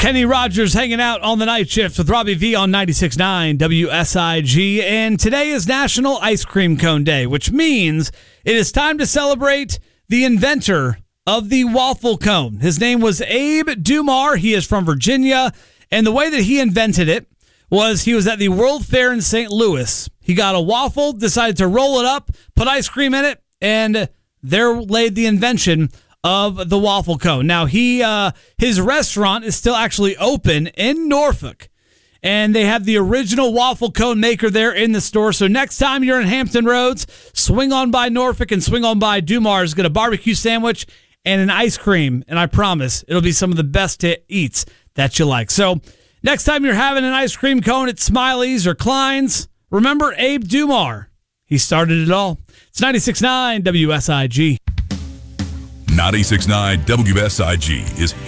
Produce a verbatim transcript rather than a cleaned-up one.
Kenny Rogers hanging out on the night shift with Robbie V on ninety-six point nine W S I G. And today is National Ice Cream Cone Day, which means it is time to celebrate the inventor of the waffle cone. His name was Abe Dumar. He is from Virginia. And the way that he invented it was he was at the World Fair in Saint Louis. He got a waffle, decided to roll it up, put ice cream in it, and there laid the invention of the waffle cone. Now, he uh, his restaurant is still actually open in Norfolk, and they have the original waffle cone maker there in the store. So next time you're in Hampton Roads, swing on by Norfolk and swing on by Dumar's. Get a barbecue sandwich and an ice cream, and I promise it'll be some of the best eats that you like. So next time you're having an ice cream cone at Smiley's or Klein's, remember Abe Dumar. He started it all. It's ninety-six point nine W S I G. ninety-six point nine W S I G is